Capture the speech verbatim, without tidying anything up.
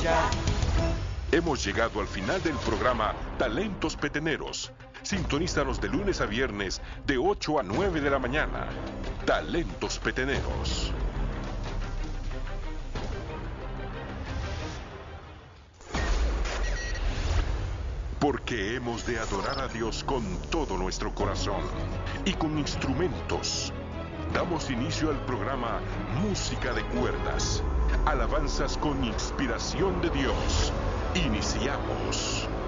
ya. Hemos llegado al final del programa Talentos Peteneros. Sintonízanos de lunes a viernes de ocho a nueve de la mañana. Talentos Peteneros. Porque hemos de adorar a Dios con todo nuestro corazón y con instrumentos. Damos inicio al programa Música de Cuerdas. Alabanzas con inspiración de Dios. Iniciamos.